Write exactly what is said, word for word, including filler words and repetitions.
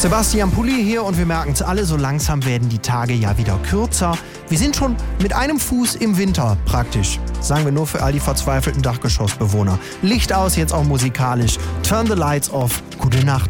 Sebastian Pulli hier und wir merken es alle, so langsam werden die Tage ja wieder kürzer. Wir sind schon mit einem Fuß im Winter praktisch. Sagen wir nur für all die verzweifelten Dachgeschossbewohner. Licht aus, jetzt auch musikalisch. Turn the lights off. Gute Nacht.